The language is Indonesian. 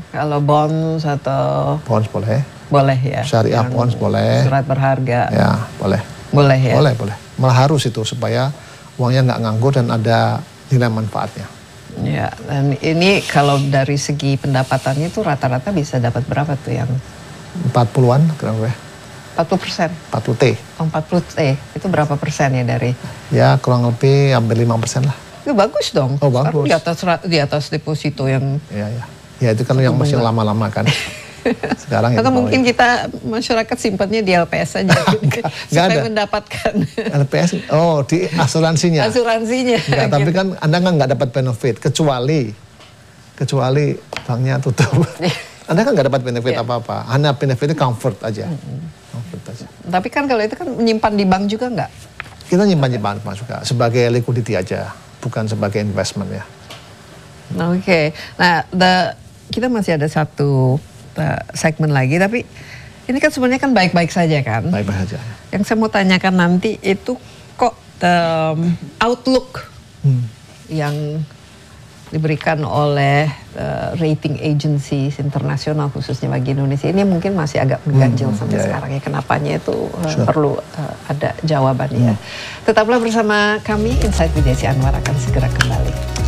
Kalau bonds atau Bonds boleh. boleh ya. Syariah bonds boleh. Surat berharga. Ya, boleh. Boleh ya. Boleh. Malah harus itu supaya uangnya nggak nganggur dan ada nilai manfaatnya. Ya, dan ini kalau dari segi pendapatannya itu rata-rata bisa dapat berapa tuh yang 40-an kira-kira. 40%? 40T. Oh, 40T, itu berapa persen ya dari? Ya kurang lebih hampir 5% lah. Itu bagus dong. Oh, bagus. Di atas deposito yang... Ya itu kan yang masih lama-lama kan. Sekarang atau mungkin kita masyarakat simpannya di LPS saja. Supaya mendapatkan. LPS, di asuransinya. Asuransinya. Enggak, tapi kan Anda nggak dapat benefit, kecuali banknya tutup. Anda kan nggak dapat benefit apa-apa, hanya benefitnya comfort aja. Tapi kan kalau itu kan menyimpan di bank juga nggak? Kita nyimpan di bank juga, sebagai liquidity aja, bukan sebagai investment ya. Oke. Nah, kita masih ada satu segmen lagi, tapi ini kan sebenarnya kan baik-baik saja kan? Baik-baik saja. Yang saya mau tanyakan nanti itu kok outlook yang diberikan oleh rating agencies internasional khususnya bagi Indonesia ini mungkin masih agak mengganjil sampai sekarang ya. Kenapanya itu perlu ada jawabannya. Tetaplah bersama kami, Insight with Desi Anwar akan segera kembali.